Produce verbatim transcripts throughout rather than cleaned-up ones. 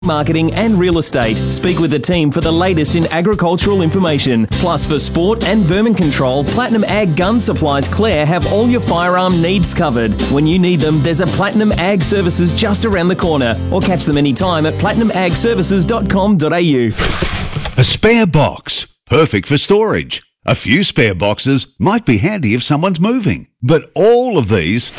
marketing and real estate. Speak with the team for the latest in agricultural information. Plus, for sport and vermin control, Platinum Ag Gun Supplies Clare have all your firearm needs covered. When you need them, there's a Platinum Ag Services just around the corner, or catch them anytime at platinum ag services dot com dot a u. A spare box, perfect for storage. A few spare boxes might be handy if someone's moving, but all of these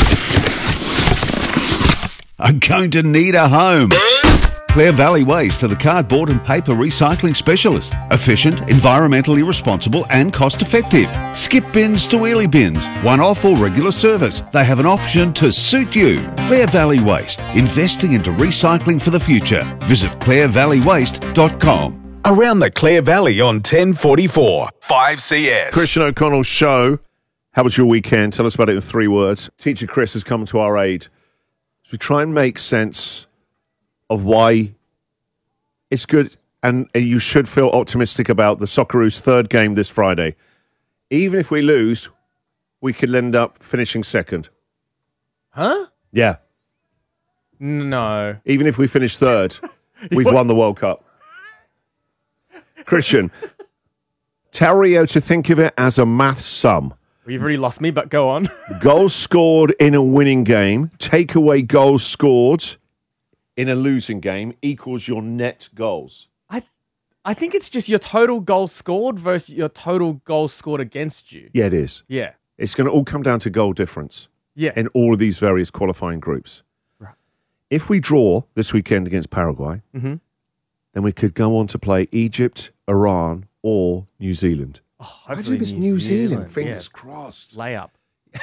are going to need a home. Clare Valley Waste are the cardboard and paper recycling specialist. Efficient, environmentally responsible and cost effective. Skip bins to wheelie bins, one-off or regular service. They have an option to suit you. Clare Valley Waste, investing into recycling for the future. Visit clare valley waste dot com. Around the Clare Valley on ten forty-four, five C S. Christian O'Connell Show. How was your weekend? Tell us about it in three words. Teacher Chris has come to our aid as we try and make sense of why it's good and, and you should feel optimistic about the Socceroos' third game this Friday. Even if we lose, we could end up finishing second. Huh? Yeah. No. Even if we finish third, we've won the World Cup. Christian, tell Rio to think of it as a maths sum. Well, you've already lost me, but go on. Goals scored in a winning game, take away goals scored in a losing game equals your net goals. I I think it's just your total goals scored versus your total goals scored against you. Yeah, it is. Yeah. It's going to all come down to goal difference. Yeah. In all of these various qualifying groups. Right. If we draw this weekend against Paraguay, mm-hmm. then we could go on to play Egypt, Iran, or New Zealand. Oh, Imagine if it's New Zealand. Zealand. Fingers yeah. crossed. Layup.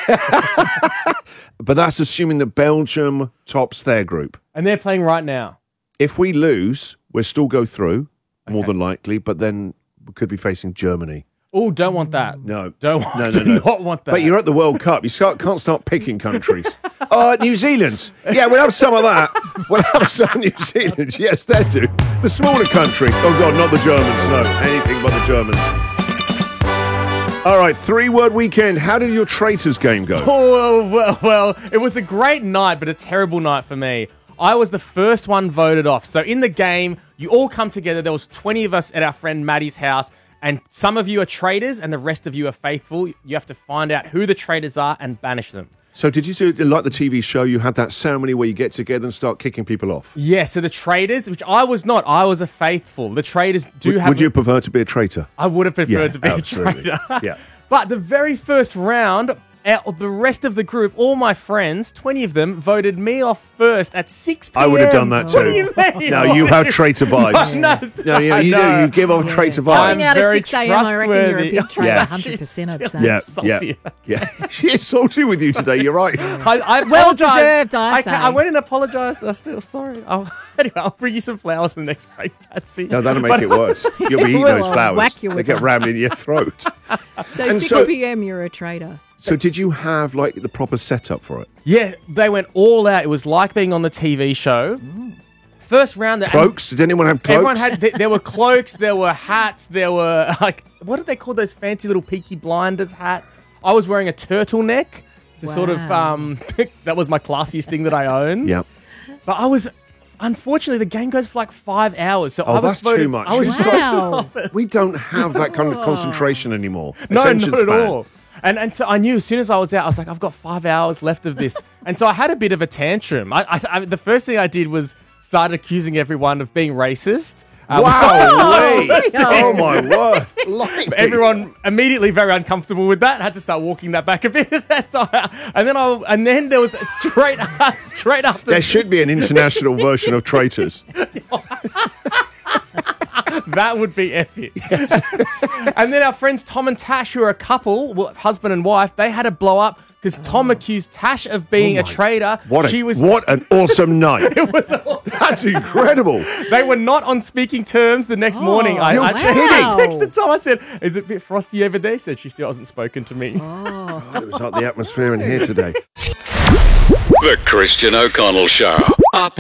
But that's assuming that Belgium tops their group. And they're playing right now. If we lose, we'll still go through, okay. more than likely, but then we could be facing Germany. Oh, don't want that. No. Don't want, no, no, do no. not want that. But you're at the World Cup. You start, can't start picking countries. Oh, uh, New Zealand. Yeah, we'll have some of that. We'll have some New Zealand. Yes, they do. The smaller country. Oh, God, not the Germans. No, anything but the Germans. All right, three-word weekend. How did your Traitors game go? Oh, well, well, it was a great night, but a terrible night for me. I was the first one voted off. So in the game, you all come together. There was twenty of us at our friend Maddie's house, and some of you are traitors and the rest of you are faithful. You have to find out who the traitors are and banish them. So did you see, like the T V show, you had that ceremony where you get together and start kicking people off? Yeah, so the traitors, which I was not, I was a faithful. The traitors do would, have... Would you prefer to be a traitor? I would have preferred yeah, to be absolutely. a traitor. Yeah. But the very first round, out the rest of the group, all my friends, twenty of them, voted me off first at six p.m. I would have done that too. What do you mean? No, you have traitor vibes. no, no, you, know, you do. You give off yeah. traitor vibes. I'm out very at six a.m. I reckon you're a big traitor, yeah. one hundred percent I'd say. Yeah, salty. yeah, yeah. She is salty with you today, you're right. I, I well deserved, I, I say. I went and apologised. I'm still sorry. I'll, anyway, I'll bring you some flowers in the next break, Patsy. No, that'll make but, it worse. You'll be eating well, those flowers. Whack you they with get them. rammed in your throat. So and six p.m. you're a traitor. So did you have like the proper setup for it? Yeah, they went all out. It was like being on the T V show. Mm. First round, the, cloaks. Did anyone have cloaks? Everyone had. Th- there were cloaks. There were hats. There were like what did they call those fancy little Peaky Blinders hats? I was wearing a turtleneck to wow. sort of. Um, that was my classiest thing that I owned. Yeah. But I was. Unfortunately, the game goes for like five hours. So oh, I was that's voted, too much. I was wow. We don't have that kind of concentration anymore. No, Attention not at span. all. And and so I knew as soon as I was out, I was like, I've got five hours left of this. And so I had a bit of a tantrum. I, I, I the first thing I did was start accusing everyone of being racist. Um, wow! so, oh my word! Lightning. Everyone immediately very uncomfortable with that. Had to start walking that back a bit. so, and then I and then there was straight straight after. There should be an international version of traitors. That would be epic. Yes. And then our friends Tom and Tash, who are a couple, well, husband and wife, they had to blow up because Tom accused Tash of being oh a traitor. What, a, she was, what an awesome night. It was awesome. That's incredible. They were not on speaking terms the next oh, morning. I, you're I, kidding. I texted Tom. I said, is it a bit frosty over there? He said, she still hasn't spoken to me. Oh. God, it was like the atmosphere in here today. The Christian O'Connell Show. Up